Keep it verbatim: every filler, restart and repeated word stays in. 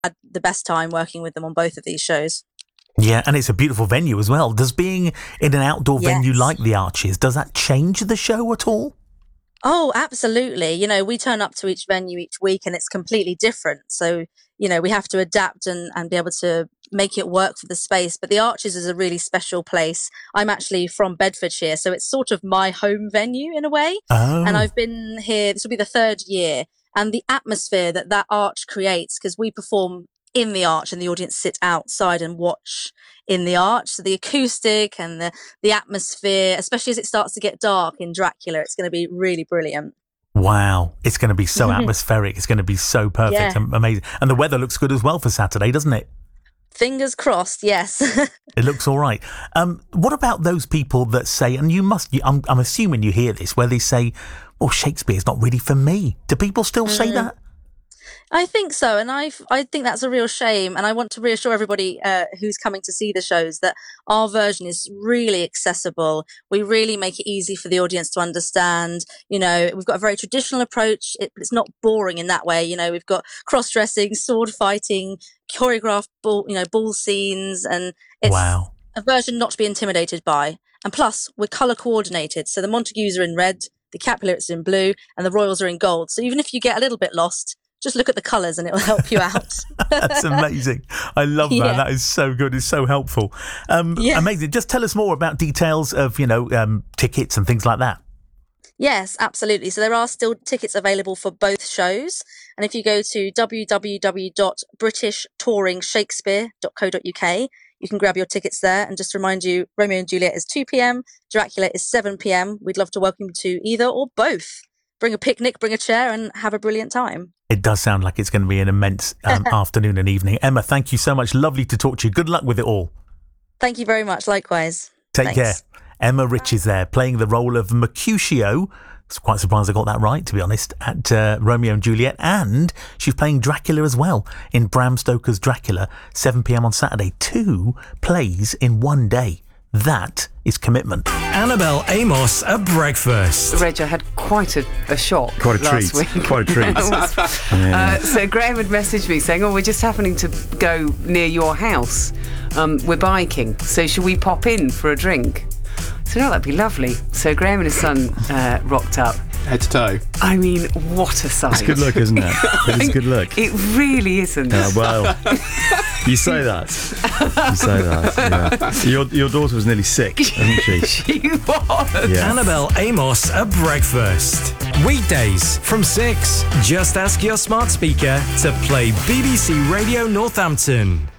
had the best time working with them on both of these shows. Yeah, and it's a beautiful venue as well. Does being in an outdoor Yes. venue like the Arches, does that change the show at all? Oh, absolutely. You know, we turn up to each venue each week and it's completely different. So, you know, we have to adapt and, and be able to make it work for the space. But the Arches is a really special place. I'm actually from Bedfordshire, so it's sort of my home venue in a way. Oh. And I've been here, this will be the third year. And the atmosphere that that arch creates, because we perform in the arch and the audience sit outside and watch in the arch. So the acoustic and the, the atmosphere, especially as it starts to get dark in Dracula, it's going to be really brilliant. Wow. It's going to be so atmospheric. It's going to be so perfect Yeah. and amazing. And the weather looks good as well for Saturday, doesn't it? Fingers crossed, yes. It looks all right. Um, what about those people that say, and you must, you, I'm, I'm assuming you hear this, where they say, well, Shakespeare's not really for me. Do people still say Mm. that? I think so, and I I think that's a real shame. And I want to reassure everybody uh, who's coming to see the shows that our version is really accessible. We really make it easy for the audience to understand. You know, we've got a very traditional approach. It, it's not boring in that way. You know, we've got cross-dressing, sword fighting, choreographed ball, you know, ball scenes, and it's Wow. a version not to be intimidated by. And plus, we're colour coordinated. So the Montagues are in red, the Capulets are in blue, and the Royals are in gold. So even if you get a little bit lost, just look at the colours and it will help you out. That's amazing. I love that. Yeah. That is so good. It's so helpful. Um, Yeah. Amazing. Just tell us more about details of, you know, um, tickets and things like that. Yes, absolutely. So there are still tickets available for both shows. And if you go to w w w dot british touring shakespeare dot co dot u k, you can grab your tickets there. And just to remind you, Romeo and Juliet is two p.m, Dracula is seven p.m. We'd love to welcome you to either or both. Bring a picnic, bring a chair, and have a brilliant time. It does sound like it's going to be an immense um, afternoon and evening. Emma, thank you so much. Lovely to talk to you. Good luck with it all. Thank you very much. Likewise. Take Thanks. care. Emma Rich is there playing the role of Mercutio. I was quite surprised I got that right, to be honest, at uh, Romeo and Juliet. And she's playing Dracula as well in Bram Stoker's Dracula, seven p.m. on Saturday. Two plays in one day. That is commitment. Annabelle Amos at breakfast. Reg, I had quite a, a shock Quite a last treat. week. Quite a treat. uh, so Graham had messaged me saying, oh, we're just happening to go near your house. Um, we're biking, so should we pop in for a drink? I said, oh, that'd be lovely. So Graham and his son uh, rocked up. Head to toe. I mean, what a sight. It's good look, isn't it? It is good look. It really isn't. Uh, well, you say that. You say that. Yeah. Your your daughter was nearly sick, wasn't she? She was. Yeah. Annabelle Amos at breakfast. Weekdays from six. Just ask your smart speaker to play B B C Radio Northampton.